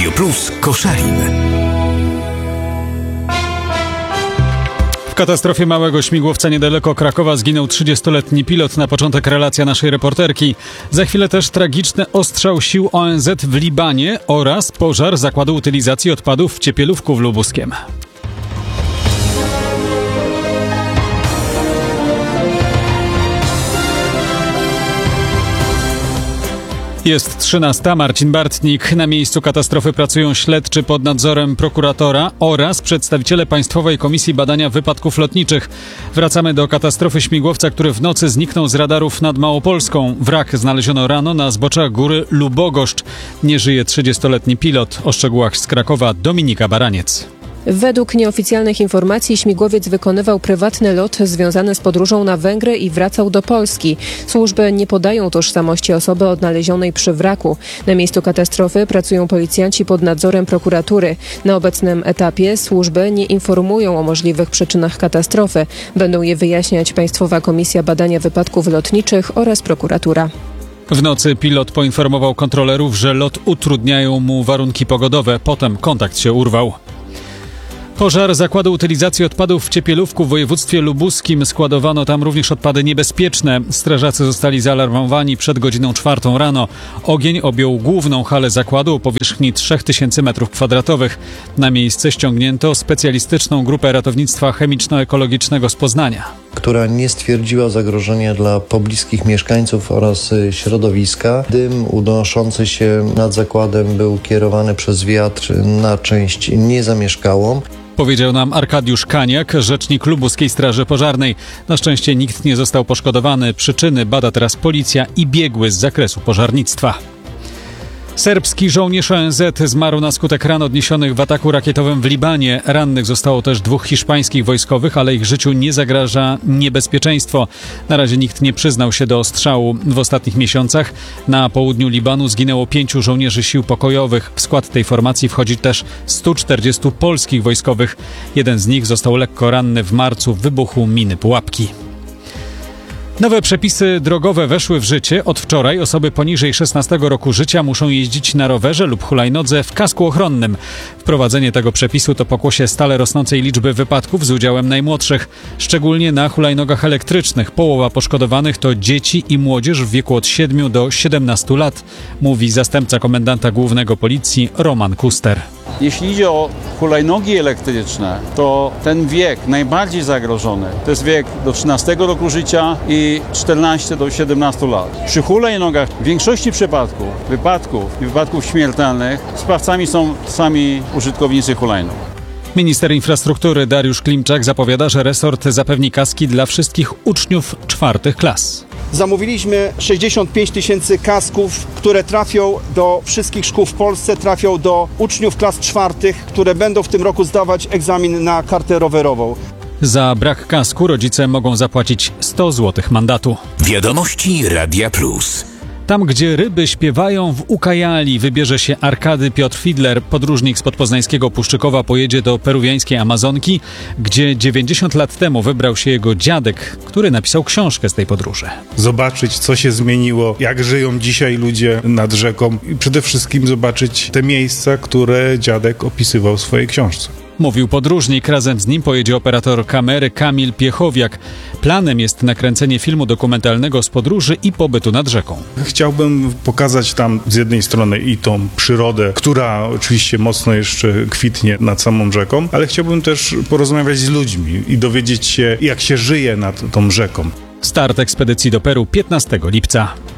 Radio Plus Koszalin. W katastrofie małego śmigłowca niedaleko Krakowa zginął 30-letni pilot. Na początek relacja naszej reporterki. Za chwilę też tragiczny ostrzał sił ONZ w Libanie oraz pożar zakładu utylizacji odpadów w Ciepielówku w Lubuskiem. Jest 13. Marcin Bartnik. Na miejscu katastrofy pracują śledczy pod nadzorem prokuratora oraz przedstawiciele Państwowej Komisji Badania Wypadków Lotniczych. Wracamy do katastrofy śmigłowca, który w nocy zniknął z radarów nad Małopolską. Wrak znaleziono rano na zboczach góry Lubogoszcz. Nie żyje 30-letni pilot. O szczegółach z Krakowa Dominika Baraniec. Według nieoficjalnych informacji śmigłowiec wykonywał prywatny lot związany z podróżą na Węgry i wracał do Polski. Służby nie podają tożsamości osoby odnalezionej przy wraku. Na miejscu katastrofy pracują policjanci pod nadzorem prokuratury. Na obecnym etapie służby nie informują o możliwych przyczynach katastrofy. Będą je wyjaśniać Państwowa Komisja Badania Wypadków Lotniczych oraz prokuratura. W nocy pilot poinformował kontrolerów, że lot utrudniają mu warunki pogodowe. Potem kontakt się urwał. Pożar zakładu utylizacji odpadów w Ciepielówku w województwie lubuskim. Składowano tam również odpady niebezpieczne. Strażacy zostali zaalarmowani przed godziną 4 rano. Ogień objął główną halę zakładu o powierzchni 3000 m2. Na miejsce ściągnięto specjalistyczną grupę ratownictwa chemiczno-ekologicznego z Poznania, która nie stwierdziła zagrożenia dla pobliskich mieszkańców oraz środowiska. Dym unoszący się nad zakładem był kierowany przez wiatr na część niezamieszkałą. Powiedział nam Arkadiusz Kaniak, rzecznik Lubuskiej Straży Pożarnej. Na szczęście nikt nie został poszkodowany. Przyczyny bada teraz policja i biegły z zakresu pożarnictwa. Serbski żołnierz ONZ zmarł na skutek ran odniesionych w ataku rakietowym w Libanie. Rannych zostało też 2 hiszpańskich wojskowych, ale ich życiu nie zagraża niebezpieczeństwo. Na razie nikt nie przyznał się do ostrzału. W ostatnich miesiącach na południu Libanu zginęło 5 żołnierzy sił pokojowych. W skład tej formacji wchodzi też 140 polskich wojskowych. Jeden z nich został lekko ranny w marcu w wybuchu miny pułapki. Nowe przepisy drogowe weszły w życie. Od wczoraj osoby poniżej 16 roku życia muszą jeździć na rowerze lub hulajnodze w kasku ochronnym. Wprowadzenie tego przepisu to pokłosie stale rosnącej liczby wypadków z udziałem najmłodszych. Szczególnie na hulajnogach elektrycznych. Połowa poszkodowanych to dzieci i młodzież w wieku od 7 do 17 lat, mówi zastępca komendanta głównego policji Roman Kuster. Jeśli idzie o hulajnogi elektryczne, to ten wiek najbardziej zagrożony to jest wiek do 13 roku życia i 14 do 17 lat. Przy hulajnogach w większości przypadków, wypadków śmiertelnych sprawcami są sami użytkownicy hulajnóg. Minister infrastruktury Dariusz Klimczak zapowiada, że resort zapewni kaski dla wszystkich uczniów 4 klas. Zamówiliśmy 65 000 kasków, które trafią do wszystkich szkół w Polsce, trafią do uczniów klas 4, które będą w tym roku zdawać egzamin na kartę rowerową. Za brak kasku rodzice mogą zapłacić 100 zł mandatu. Wiadomości Radia Plus. Tam, gdzie ryby śpiewają, w Ucayali wybierze się Arkady Piotr Fidler. Podróżnik spod poznańskiego Puszczykowa pojedzie do peruwiańskiej Amazonki, gdzie 90 lat temu wybrał się jego dziadek, który napisał książkę z tej podróży. Zobaczyć, co się zmieniło, jak żyją dzisiaj ludzie nad rzeką i przede wszystkim zobaczyć te miejsca, które dziadek opisywał w swojej książce. Mówił podróżnik, razem z nim pojedzie operator kamery Kamil Piechowiak. Planem jest nakręcenie filmu dokumentalnego z podróży i pobytu nad rzeką. Chciałbym pokazać tam z jednej strony i tą przyrodę, która oczywiście mocno jeszcze kwitnie nad samą rzeką, ale chciałbym też porozmawiać z ludźmi i dowiedzieć się, jak się żyje nad tą rzeką. Start ekspedycji do Peru 15 lipca.